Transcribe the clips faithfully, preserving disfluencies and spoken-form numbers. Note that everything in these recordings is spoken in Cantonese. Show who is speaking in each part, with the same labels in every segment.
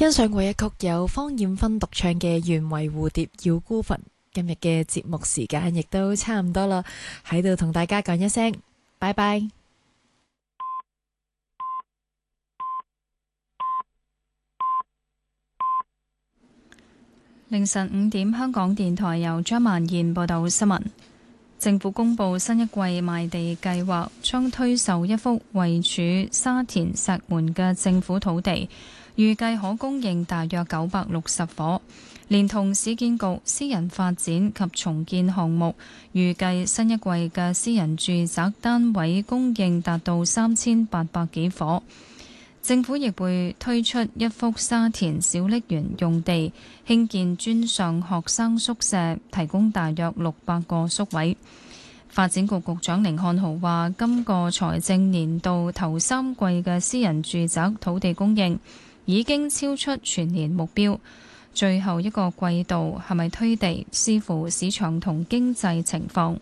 Speaker 1: 欣賞過一曲由方艷芬獨唱嘅《願為蝴蝶要孤墳》。今日嘅節目時間亦都差唔多啦，喺度同大家講一聲拜拜。
Speaker 2: 凌晨五點，香港電台由張曼燕報道新聞。政府公布新一季賣地計劃，將推售一幅位處沙田石門嘅政府土地，預計可供應大約九百六十伙，連同市建局私人發展及重建項目，預計新一季嘅私人住宅單位供應達到三千八百幾伙。政府亦會推出一幅沙田小瀝源用地，興建專上學生宿舍，提供大約六百個宿位。發展局局長甯漢豪話，今個財政年度頭三季嘅私人住宅土地供應已經超出全年目標，最後一個季度係咪推地，視乎市場同經濟情況。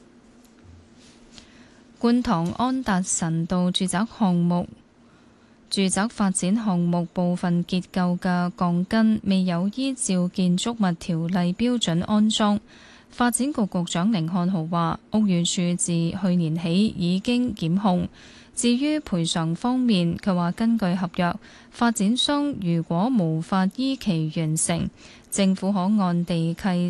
Speaker 2: 觀塘安達臣道住宅項目住宅發展項目部分結構嘅鋼筋未有依照建築物條例標準安裝。發展局局長甯漢豪話，屋宇署自去年起已經檢控。至於賠償方面，佢話根據合約，發展商如果無法依期完成，政府可按地契